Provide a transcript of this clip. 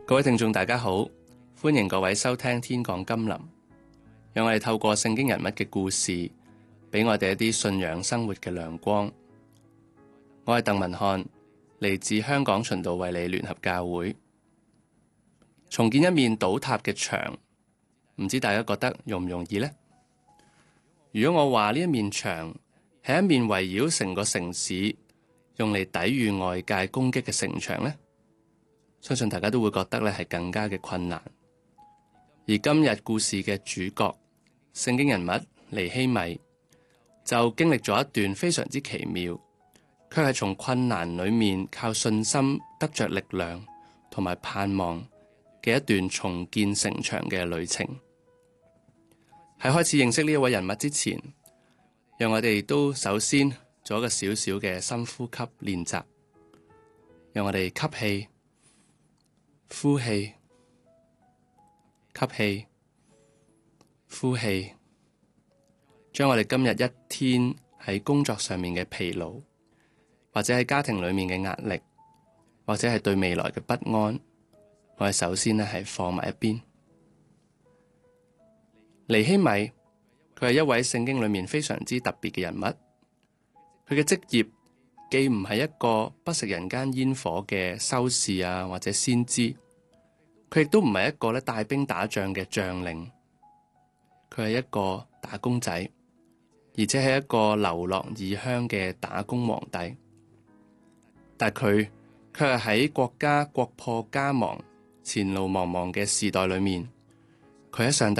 各位聽眾大家好，歡迎各位收聽天講金林，讓我哋透過聖經人物嘅故事，俾我哋一啲信仰生活嘅亮光。我係鄧文漢，嚟自香港循道衛理聯合教會。重建一面倒塌嘅牆，唔知大家覺得容唔容易呢？如果我話呢一面牆係一面圍繞成個城市，用嚟抵禦外界攻擊嘅城牆呢，相信大家都會覺得咧係更加嘅困難。而今日故事嘅主角聖經人物尼希米就經歷咗一段非常之奇妙，卻係從困難裏面靠信心得着力量同埋盼望嘅一段重建城牆嘅旅程。喺開始認識呢一位人物之前，讓我哋都首先做一個小小嘅深呼吸練習，讓我哋吸氣、呼氣、吸氣、呼氣，將我哋今日一天喺工作上面嘅疲勞，或者喺家庭裏面嘅壓力，或者係對未來嘅不安，我哋首先係放埋一邊。尼希米，佢係一位聖經裏面非常之特別嘅人物。佢嘅職業既唔係一個不食人間煙火嘅修士啊，或者先知，佢亦都唔係一個帶兵打仗嘅將領。佢係一個打工仔，而且係一個流落異鄉嘅打工皇帝。但佢卻係喺國家國破家亡、前路茫茫嘅時代裏面，佢喺上帝